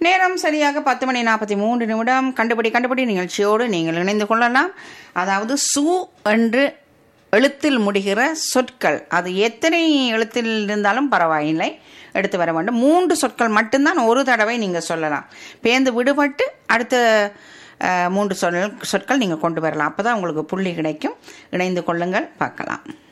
நேரம் சரியாக 10:43 கண்டுபிடி நிகழ்ச்சியோடு நீங்கள் இணைந்து கொள்ளலாம். அதாவது சு என்று எழுத்தில் முடிகிற சொற்கள், அது எத்தனை எழுத்தில் இருந்தாலும் பரவாயில்லை, எடுத்து வர வேண்டும். 3 சொற்கள் மட்டும்தான் ஒரு தடவை நீங்கள் சொல்லலாம். பேர்ந்து விடுபட்டு அடுத்த 3 சொற்கள் நீங்கள் கொண்டு வரலாம். அப்போ தான் உங்களுக்கு புள்ளி கிடைக்கும். இணைந்து கொள்ளுங்கள், பார்க்கலாம்.